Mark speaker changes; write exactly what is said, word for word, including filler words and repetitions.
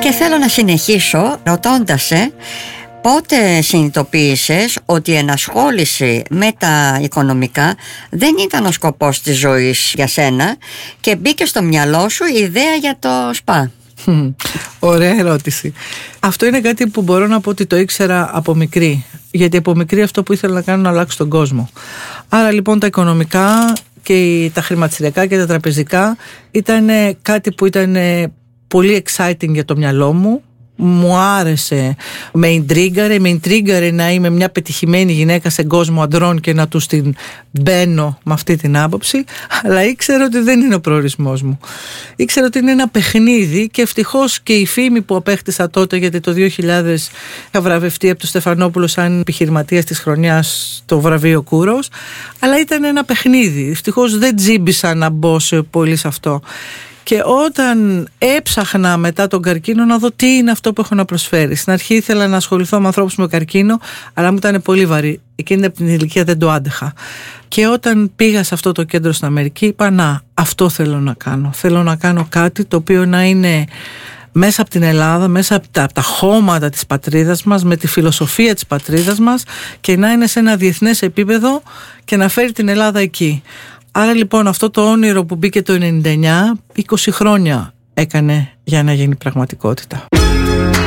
Speaker 1: Και θέλω να συνεχίσω ρωτώντας σε πότε συνειδητοποίησες ότι η ενασχόληση με τα οικονομικά δεν ήταν ο σκοπός της ζωής για σένα και μπήκε στο μυαλό σου η ιδέα για το σπα?
Speaker 2: Ωραία ερώτηση. Αυτό είναι κάτι που μπορώ να πω ότι το ήξερα από μικρή, γιατί από μικρή αυτό που ήθελα να κάνω να αλλάξω τον κόσμο. Άρα λοιπόν τα οικονομικά και τα χρηματιστηριακά και τα τραπεζικά ήταν κάτι που ήταν πολύ exciting για το μυαλό μου. Μου άρεσε, με ιντρίγκαρε, με ιντρίγκαρε να είμαι μια πετυχημένη γυναίκα σε κόσμο αντρών και να τους την μπαίνω με αυτή την άποψη, αλλά ήξερα ότι δεν είναι ο προορισμός μου. Ήξερα ότι είναι ένα παιχνίδι και ευτυχώς και η φήμη που απέκτησα τότε, γιατί το δύο χιλιάδες είχα βραβευτεί από τον Στεφανόπουλο σαν επιχειρηματίας της χρονιάς το βραβείο Κούρος, αλλά ήταν ένα παιχνίδι. Ευτυχώς δεν τζίμπησα να μπω σε πολύ σε αυτό. Και όταν έψαχνα μετά τον καρκίνο να δω τι είναι αυτό που έχω να προσφέρει. Στην αρχή ήθελα να ασχοληθώ με ανθρώπους με καρκίνο, αλλά μου ήταν πολύ βαρύ. Εκείνη από την ηλικία δεν το άντεχα. Και όταν πήγα σε αυτό το κέντρο στην Αμερική, είπα να, αυτό θέλω να κάνω. Θέλω να κάνω κάτι το οποίο να είναι μέσα από την Ελλάδα, μέσα από τα, από τα χώματα της πατρίδας μας, με τη φιλοσοφία της πατρίδας μας και να είναι σε ένα διεθνές επίπεδο και να φέρει την Ελλάδα εκεί. Άρα λοιπόν αυτό το όνειρο που μπήκε το ενενήντα εννιά, είκοσι χρόνια έκανε για να γίνει πραγματικότητα.